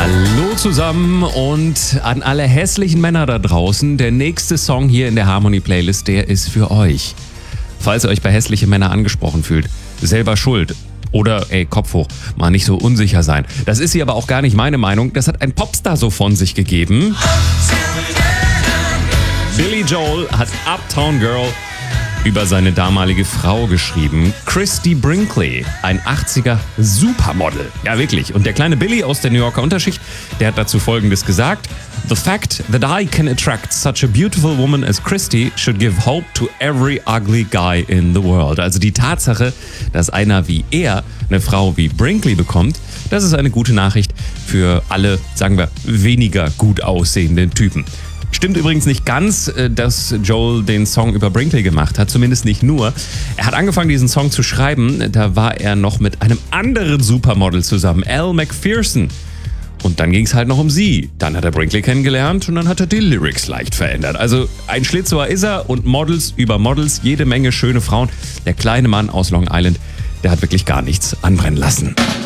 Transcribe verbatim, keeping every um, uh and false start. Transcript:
Hallo zusammen und an alle hässlichen Männer da draußen. Der nächste Song hier in der Harmony-Playlist, der ist für euch. Falls ihr euch bei hässliche Männer angesprochen fühlt, selber schuld. Oder, ey, Kopf hoch, mal nicht so unsicher sein. Das ist hier aber auch gar nicht meine Meinung. Das hat ein Popstar so von sich gegeben. Billy Joel hat Uptown Girl über seine damalige Frau geschrieben, Christy Brinkley, ein achtziger Supermodel. Ja, wirklich. Und der kleine Billy aus der New Yorker Unterschicht, der hat dazu Folgendes gesagt: The fact that I can attract such a beautiful woman as Christy should give hope to every ugly guy in the world. Also die Tatsache, dass einer wie er eine Frau wie Brinkley bekommt, das ist eine gute Nachricht für alle, sagen wir, weniger gut aussehenden Typen. Stimmt übrigens nicht ganz, dass Joel den Song über Brinkley gemacht hat, zumindest nicht nur. Er hat angefangen, diesen Song zu schreiben, da war er noch mit einem anderen Supermodel zusammen, Elle Macpherson. Und dann ging es halt noch um sie. Dann hat er Brinkley kennengelernt und dann hat er die Lyrics leicht verändert. Also ein Schlitzohr ist er und Models über Models, jede Menge schöne Frauen. Der kleine Mann aus Long Island, der hat wirklich gar nichts anbrennen lassen.